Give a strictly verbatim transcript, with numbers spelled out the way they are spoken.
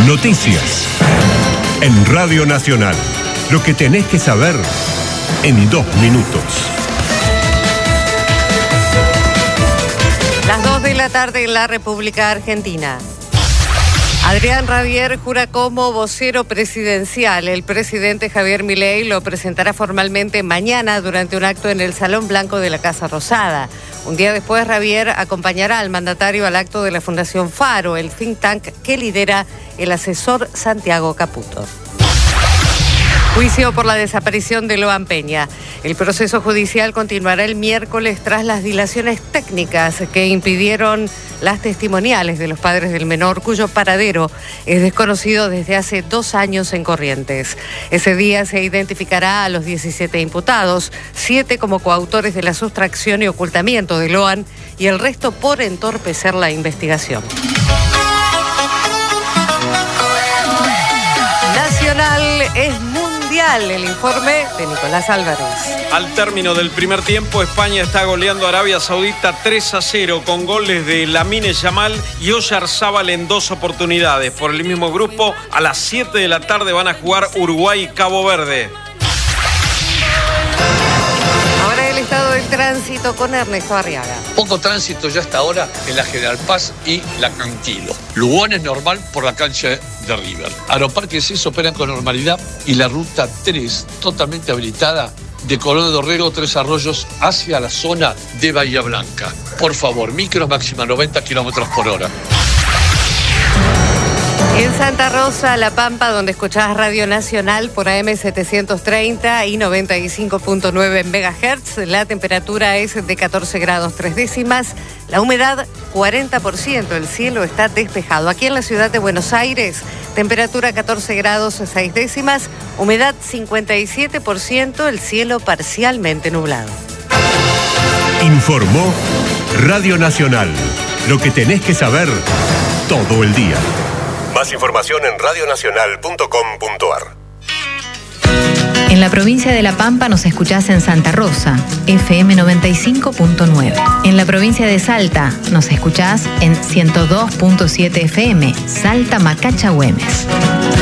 Noticias. En Radio Nacional. Lo que tenés que saber en dos minutos. Las dos de la tarde en la República Argentina. Adrián Rabier jura como vocero presidencial. El presidente Javier Milei lo presentará formalmente mañana durante un acto en el Salón Blanco de la Casa Rosada. Un día después, Rabier acompañará al mandatario al acto de la Fundación Faro, el think tank que lidera el asesor Santiago Caputo. Juicio por la desaparición de Loan Peña. El proceso judicial continuará el miércoles tras las dilaciones técnicas que impidieron las testimoniales de los padres del menor, cuyo paradero es desconocido desde hace dos años en Corrientes. Ese día se identificará a los diecisiete imputados, siete como coautores de la sustracción y ocultamiento de Loan y el resto por entorpecer la investigación. Nacional es mundial, el informe de Nicolás Álvarez. Al término del primer tiempo, España está goleando a Arabia Saudita tres a cero con goles de Lamine Yamal y Oyarzábal en dos oportunidades. Por el mismo grupo, a las siete de la tarde van a jugar Uruguay y Cabo Verde. Ahora el estado del tránsito con Ernesto Arriaga. Poco tránsito ya hasta ahora en la General Paz y la Canquilo. Lugones normal por la cancha de River. Aeroparque Cis operan con normalidad y la ruta tres totalmente habilitada de Colón de Dorrego, Tres Arroyos hacia la zona de Bahía Blanca. Por favor, micros máxima noventa kilómetros por hora. En Santa Rosa, La Pampa, donde escuchás Radio Nacional por A M setecientos treinta y noventa y cinco punto nueve megahertz, la temperatura es de catorce grados tres décimas, la humedad cuarenta por ciento, el cielo está despejado. Aquí en la ciudad de Buenos Aires, temperatura catorce grados seis décimas, humedad cincuenta y siete por ciento, el cielo parcialmente nublado. Informó Radio Nacional. Lo que tenés que saber todo el día. Más información en radio nacional punto com punto a r. En la provincia de La Pampa nos escuchás en Santa Rosa, F M noventa y cinco punto nueve. En la provincia de Salta nos escuchás en ciento dos punto siete F M, Salta Macacha Güemes.